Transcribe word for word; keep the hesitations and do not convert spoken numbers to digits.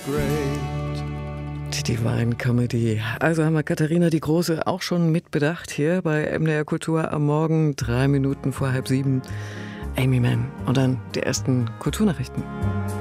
Die Divine Comedy. Also haben wir Katharina die Große auch schon mitbedacht hier bei M D R Kultur am Morgen, drei Minuten vor halb sieben. Amy Mann und dann die ersten Kulturnachrichten.